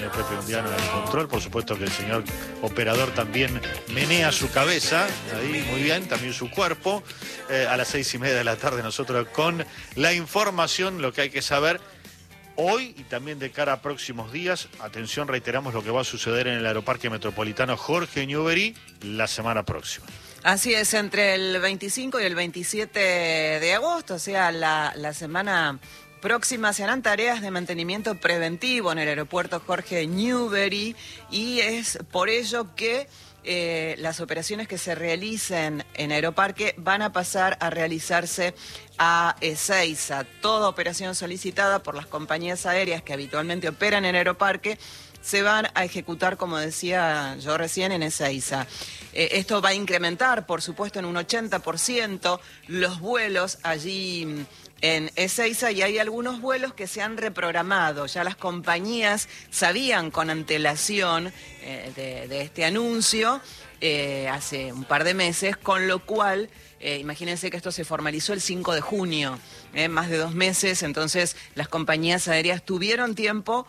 señor Pepe Undiano en el control. Por supuesto que el señor operador también menea su cabeza, ahí muy bien, también su cuerpo. A las 6:30 de la tarde nosotros con la información, lo que hay que saber hoy y también de cara a próximos días. Atención, reiteramos lo que va a suceder en el Aeroparque Metropolitano Jorge Newbery la semana próxima. Así es, entre el 25 y el 27 de agosto, o sea, la semana próxima, se harán tareas de mantenimiento preventivo en el aeropuerto Jorge Newbery, y es por ello que las operaciones que se realicen en Aeroparque van a pasar a realizarse a Ezeiza. Toda operación solicitada por las compañías aéreas que habitualmente operan en Aeroparque se van a ejecutar, como decía yo recién, en Ezeiza. Esto va a incrementar, por supuesto, en un 80% los vuelos allí en Ezeiza, y hay algunos vuelos que se han reprogramado. Ya las compañías sabían con antelación de este anuncio hace un par de meses, con lo cual imagínense que esto se formalizó el 5 de junio, más de 2 meses, entonces las compañías aéreas tuvieron tiempo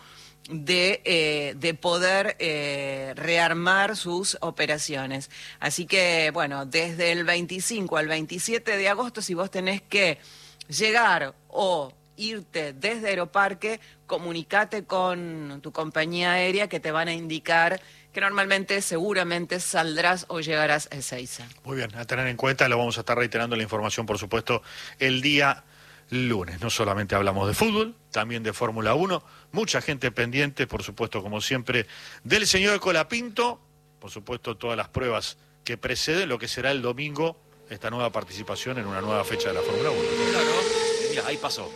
de poder rearmar sus operaciones. Así que, bueno, desde el 25 al 27 de agosto, si vos tenés que llegar o irte desde Aeroparque, comunicate con tu compañía aérea, que te van a indicar que normalmente, seguramente, saldrás o llegarás a Ezeiza. Muy bien, a tener en cuenta, lo vamos a estar reiterando la información, por supuesto, el día lunes. No solamente hablamos de fútbol, también de Fórmula 1, mucha gente pendiente, por supuesto, como siempre, del señor Colapinto, por supuesto, todas las pruebas que preceden lo que será el domingo, esta nueva participación en una nueva fecha de la Fórmula 1. Claro, mira, ahí pasó.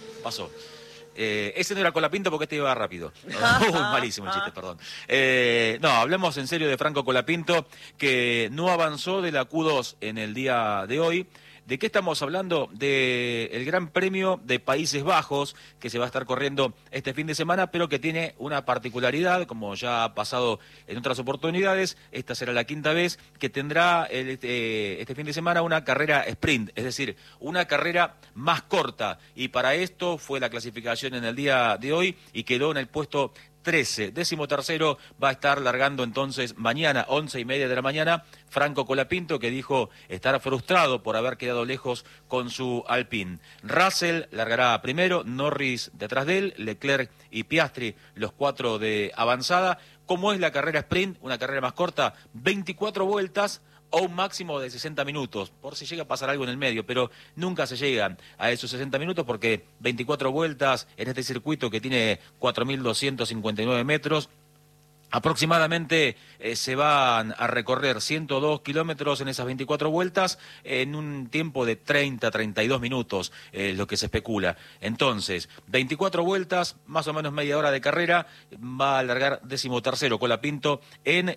Ese no era Colapinto porque este iba rápido. Malísimo el chiste, perdón. No, hablemos en serio de Franco Colapinto, que no avanzó de la Q2 en el día de hoy. ¿De qué estamos hablando? Del Gran Premio de Países Bajos, que se va a estar corriendo este fin de semana, pero que tiene una particularidad, como ya ha pasado en otras oportunidades. Esta será la 5ª vez que tendrá este fin de semana una carrera sprint, es decir, una carrera más corta. Y para esto fue la clasificación en el día de hoy y quedó en el puesto 13. 13º va a estar largando entonces mañana, 11:30 de la mañana, Franco Colapinto, que dijo estar frustrado por haber quedado lejos con su Alpine. Russell largará primero, Norris detrás de él, Leclerc y Piastri, los 4 de avanzada. ¿Cómo es la carrera sprint? Una carrera más corta, 24 vueltas o un máximo de 60 minutos, por si llega a pasar algo en el medio, pero nunca se llega a esos 60 minutos porque 24 vueltas en este circuito que tiene 4.259 metros, aproximadamente se van a recorrer 102 kilómetros en esas 24 vueltas en un tiempo de 32 minutos, lo que se especula. Entonces, 24 vueltas, más o menos media hora de carrera, va a alargar 13º Colapinto en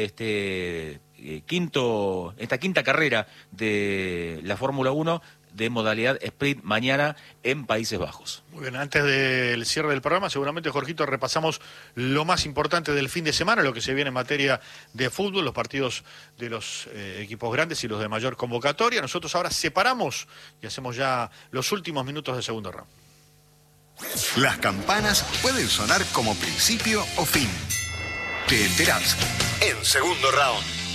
esta quinta carrera de la Fórmula 1 de modalidad sprint mañana en Países Bajos. Muy bien, antes del cierre del programa, seguramente, Jorgito, repasamos lo más importante del fin de semana, lo que se viene en materia de fútbol, los partidos de los equipos grandes y los de mayor convocatoria. Nosotros ahora separamos y hacemos ya los últimos minutos de segundo round. Las campanas pueden sonar como principio o fin. Te enterás en segundo round.